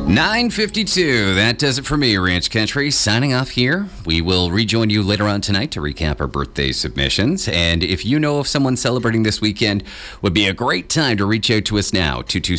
9:52. That does it for me, Ranch Country. Signing off here. We will rejoin you later on tonight to recap our birthday submissions. And if you know of someone celebrating this weekend, would be a great time to reach out to us now.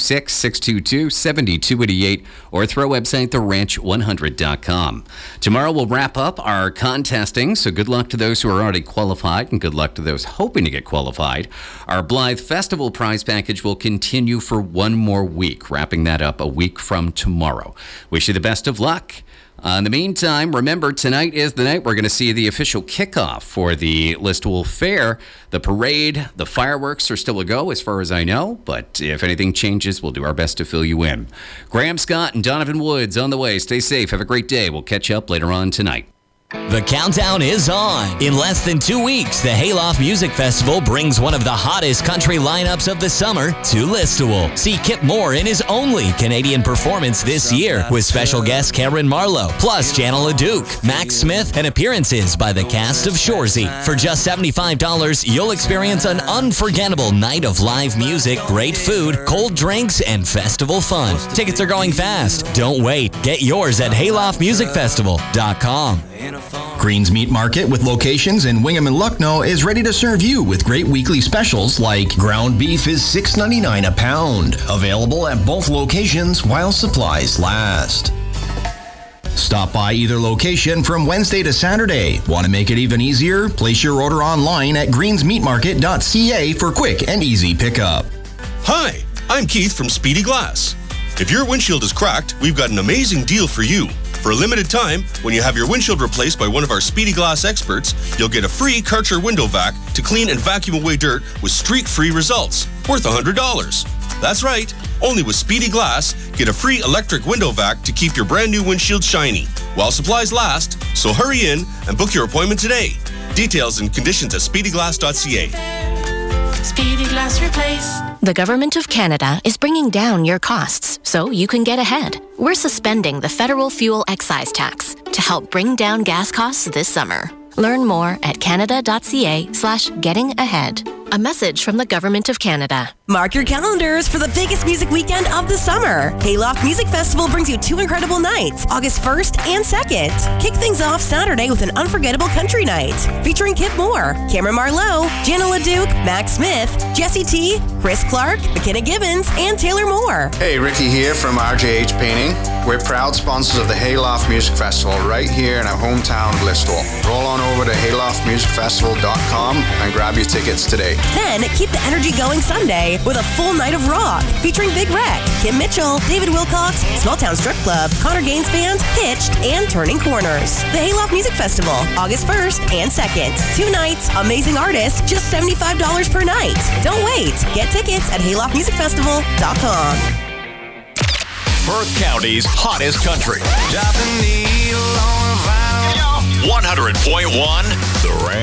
226-622-7288 or through our website, theranch100.com. Tomorrow we'll wrap up our contesting, so good luck to those who are already qualified and good luck to those hoping to get qualified. Our Blythe Festival prize package will continue for one more week, wrapping that up a week from tomorrow. Wish you the best of luck. In the meantime, remember, tonight is the night we're going to see the official kickoff for the Listowel Fair. The parade, the fireworks are still a go as far as I know, but if anything changes, we'll do our best to fill you in. Graham Scott and Donovan Woods on the way. Stay safe. Have a great day. We'll catch you up later on tonight. The countdown is on. In less than 2 weeks, the Hayloft Music Festival brings one of the hottest country lineups of the summer to Listowel. See Kip Moore in his only Canadian performance this year with special guest Cameron Marlowe, plus Jana LaDuke, Max Smith, and appearances by the cast of Shoresy. For just $75, you'll experience an unforgettable night of live music, great food, cold drinks, and festival fun. Tickets are going fast. Don't wait. Get yours at hayloftmusicfestival.com. Green's Meat Market, with locations in Wingham and Lucknow, is ready to serve you with great weekly specials like ground beef is $6.99 a pound. Available at both locations while supplies last. Stop by either location from Wednesday to Saturday. Want to make it even easier? Place your order online at greensmeatmarket.ca for quick and easy pickup. Hi, I'm Keith from Speedy Glass. If your windshield is cracked, we've got an amazing deal for you. For a limited time, when you have your windshield replaced by one of our Speedy Glass experts, you'll get a free Karcher window vac to clean and vacuum away dirt with streak-free results, worth $100. That's right, only with Speedy Glass, get a free electric window vac to keep your brand new windshield shiny, while supplies last, so hurry in and book your appointment today. Details and conditions at speedyglass.ca. Speedy Glass Replace. The Government of Canada is bringing down your costs so you can get ahead. We're suspending the federal fuel excise tax to help bring down gas costs this summer. Learn more at canada.ca/gettingahead. A message from the Government of Canada. Mark your calendars for the biggest music weekend of the summer. Hayloft Music Festival brings you 2 incredible nights, August 1st and 2nd. Kick things off Saturday with an unforgettable country night, featuring Kip Moore, Cameron Marlowe, Jana LaDuke, Max Smith, Jesse T, Chris Clark, McKenna Gibbons, and Taylor Moore. Hey, Ricky here from RJH Painting. We're proud sponsors of the Hayloft Music Festival right here in our hometown of Listowel. Roll on over to hayloftmusicfestival.com and grab your tickets today. Then keep the energy going Sunday with a full night of rock featuring Big Wreck, Kim Mitchell, David Wilcox, Small Town Strip Club, Connor Gaines Band, Hitched, and Turning Corners. The Hayloft Music Festival, August 1st and 2nd. 2 nights, amazing artists, just $75 per night. Don't wait. Get tickets at hayloftmusicfestival.com. Perth County's hottest country. 100.1 The Ranch.